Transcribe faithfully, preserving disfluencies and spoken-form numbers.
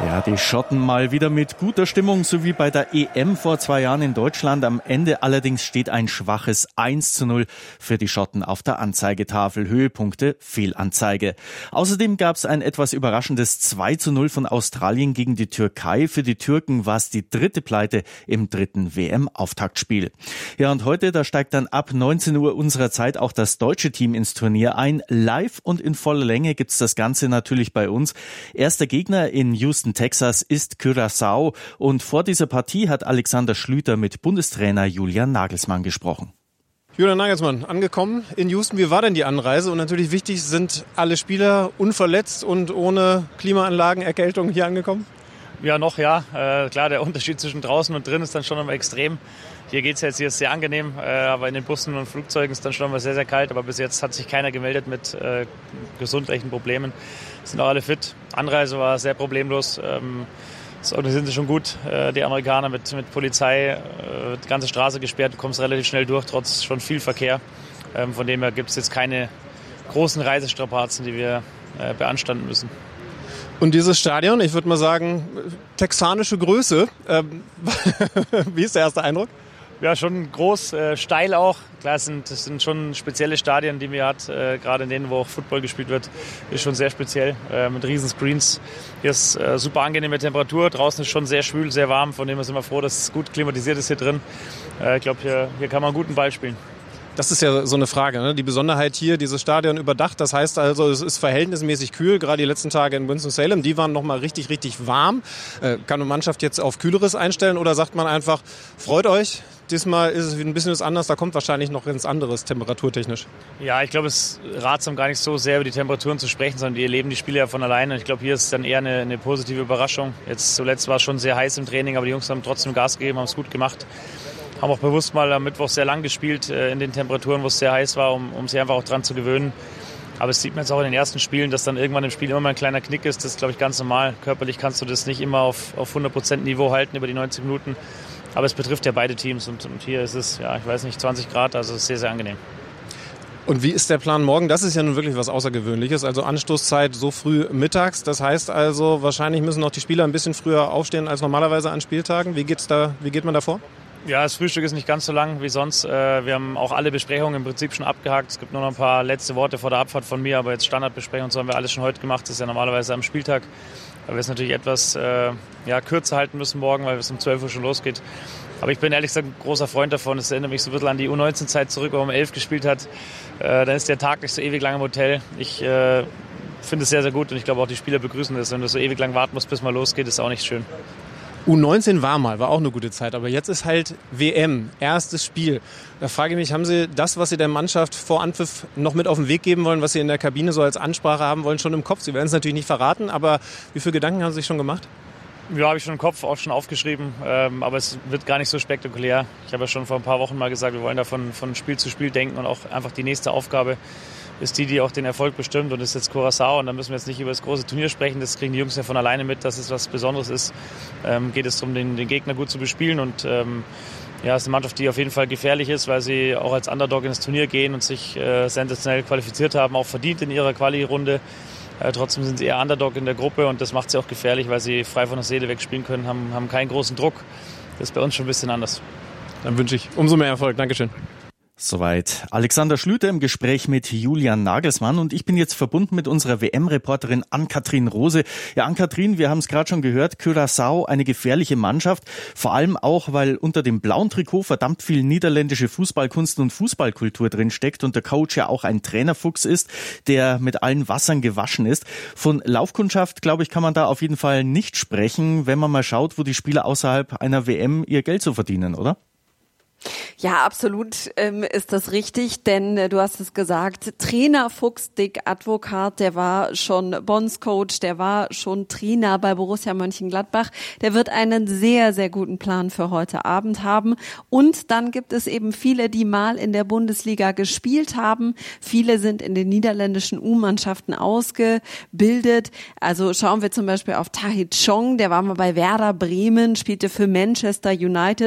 Ja, die Schotten mal wieder mit guter Stimmung, so wie bei der E M vor zwei Jahren in Deutschland. Am Ende allerdings steht ein schwaches eins zu null für die Schotten auf der Anzeigetafel. Höhepunkte Fehlanzeige. Außerdem gab es ein etwas überraschendes zwei zu null von Australien gegen die Türkei. Für die Türken war es die dritte Pleite im dritten W M-Auftaktspiel. Ja, und heute, da steigt dann ab neunzehn Uhr unserer Zeit auch das deutsche Team ins Turnier ein. Live und in voller Länge gibt's das Ganze natürlich bei uns. Erster Gegner in Houston, Texas ist Curaçao, und vor dieser Partie hat Alexander Schlüter mit Bundestrainer Julian Nagelsmann gesprochen. Julian Nagelsmann, angekommen in Houston. Wie war denn die Anreise? Und natürlich wichtig, sind alle Spieler unverletzt und ohne Klimaanlagen, Erkältung hier angekommen? Ja, noch ja. Äh, klar, der Unterschied zwischen draußen und drin ist dann schon immer extrem. Hier geht's jetzt, hier ist sehr angenehm, äh, aber in den Bussen und Flugzeugen ist dann schon immer sehr, sehr kalt. Aber bis jetzt hat sich keiner gemeldet mit äh, gesundheitlichen Problemen. Sind auch alle fit. Anreise war sehr problemlos. Ähm, das organisieren sie schon gut, äh, die Amerikaner mit, mit Polizei. Äh, die ganze Straße gesperrt, du kommst relativ schnell durch, trotz schon viel Verkehr. Ähm, von dem her gibt es jetzt keine großen Reisestrapazen, die wir äh, beanstanden müssen. Und dieses Stadion, ich würde mal sagen, texanische Größe. Ähm, wie ist der erste Eindruck? Ja, schon groß, äh, steil auch. Klar, es sind, es sind schon spezielle Stadien, die man hat. Äh, gerade in denen, wo auch Football gespielt wird, ist schon sehr speziell. Äh, mit riesen Screens. Hier ist äh, super angenehme Temperatur. Draußen ist schon sehr schwül, sehr warm. Von dem sind wir froh, dass es gut klimatisiert ist hier drin. Äh, ich glaube, hier, hier kann man einen guten Ball spielen. Das ist ja so eine Frage, ne? Die Besonderheit hier, dieses Stadion überdacht, das heißt also, es ist verhältnismäßig kühl. Gerade die letzten Tage in Winston-Salem, die waren noch mal richtig, richtig warm. Äh, kann eine Mannschaft jetzt auf Kühleres einstellen oder sagt man einfach, freut euch, diesmal ist es ein bisschen was anderes, da kommt wahrscheinlich noch ganz anderes temperaturtechnisch? Ja, ich glaube, es ist ratsam, gar nicht so sehr über die Temperaturen zu sprechen, sondern die erleben die Spiele ja von alleine. Ich glaube, hier ist dann eher eine, eine positive Überraschung. Jetzt zuletzt war es schon sehr heiß im Training, aber die Jungs haben trotzdem Gas gegeben, haben es gut gemacht. Haben auch bewusst mal am Mittwoch sehr lang gespielt äh, in den Temperaturen, wo es sehr heiß war, um, um sich einfach auch dran zu gewöhnen. Aber es sieht man jetzt auch in den ersten Spielen, dass dann irgendwann im Spiel immer mal ein kleiner Knick ist. Das ist, glaube ich, ganz normal. Körperlich kannst du das nicht immer auf, auf hundert Prozent Niveau halten über die neunzig Minuten. Aber es betrifft ja beide Teams. Und, und hier ist es, ja, ich weiß nicht, zwanzig Grad, also es ist sehr, sehr angenehm. Und wie ist der Plan morgen? Das ist ja nun wirklich was Außergewöhnliches. Also Anstoßzeit so früh mittags. Das heißt also, wahrscheinlich müssen auch die Spieler ein bisschen früher aufstehen als normalerweise an Spieltagen. Wie geht's da, wie geht man da vor? Ja, das Frühstück ist nicht ganz so lang wie sonst. Wir haben auch alle Besprechungen im Prinzip schon abgehakt. Es gibt nur noch ein paar letzte Worte vor der Abfahrt von mir, aber jetzt Standardbesprechungen, so haben wir alles schon heute gemacht. Das ist ja normalerweise am Spieltag. Weil wir es natürlich etwas äh, ja, kürzer halten müssen morgen, weil es um zwölf Uhr schon losgeht. Aber ich bin ehrlich gesagt ein großer Freund davon. Es erinnert mich so ein bisschen an die U neunzehn Zeit zurück, wo man um elf gespielt hat. Äh, dann ist der Tag nicht so ewig lang im Hotel. Ich äh, finde es sehr, sehr gut und ich glaube auch die Spieler begrüßen das. Wenn du so ewig lang warten musst, bis mal losgeht, ist auch nicht schön. U neunzehn war mal, war auch eine gute Zeit, aber jetzt ist halt W M, erstes Spiel. Da frage ich mich, haben Sie das, was Sie der Mannschaft vor Anpfiff noch mit auf den Weg geben wollen, was Sie in der Kabine so als Ansprache haben wollen, schon im Kopf? Sie werden es natürlich nicht verraten, aber wie viele Gedanken haben Sie sich schon gemacht? Ja, habe ich schon im Kopf, auch schon aufgeschrieben, ähm, aber es wird gar nicht so spektakulär. Ich habe ja schon vor ein paar Wochen mal gesagt, wir wollen da von, von Spiel zu Spiel denken und auch einfach die nächste Aufgabe ist die, die auch den Erfolg bestimmt, und das ist jetzt Curaçao, und da müssen wir jetzt nicht über das große Turnier sprechen, das kriegen die Jungs ja von alleine mit, dass es was Besonderes ist. Ähm, geht es darum, den, den Gegner gut zu bespielen, und ähm, ja, es ist eine Mannschaft, die auf jeden Fall gefährlich ist, weil sie auch als Underdog ins Turnier gehen und sich äh, sensationell qualifiziert haben, auch verdient in ihrer Quali-Runde. Äh, trotzdem sind sie eher Underdog in der Gruppe, und das macht sie auch gefährlich, weil sie frei von der Seele wegspielen können, haben, haben keinen großen Druck. Das ist bei uns schon ein bisschen anders. Dann wünsche ich umso mehr Erfolg. Dankeschön. Soweit Alexander Schlüter im Gespräch mit Julian Nagelsmann, und ich bin jetzt verbunden mit unserer W M-Reporterin Ann-Kathrin Rose. Ja, Ann-Kathrin, wir haben es gerade schon gehört, Curaçao, eine gefährliche Mannschaft, vor allem auch, weil unter dem blauen Trikot verdammt viel niederländische Fußballkunst und Fußballkultur drin steckt und der Coach ja auch ein Trainerfuchs ist, der mit allen Wassern gewaschen ist. Von Laufkundschaft, glaube ich, kann man da auf jeden Fall nicht sprechen, wenn man mal schaut, wo die Spieler außerhalb einer W M ihr Geld so verdienen, oder? Ja, absolut ähm, ist das richtig, denn äh, du hast es gesagt, Trainer Fuchs Dick Advokat, der war schon Bondscoach, der war schon Trainer bei Borussia Mönchengladbach, der wird einen sehr, sehr guten Plan für heute Abend haben, und dann gibt es eben viele, die mal in der Bundesliga gespielt haben, viele sind in den niederländischen U-Mannschaften ausgebildet, also schauen wir zum Beispiel auf Tahith Chong, der war mal bei Werder Bremen, spielte für Manchester United,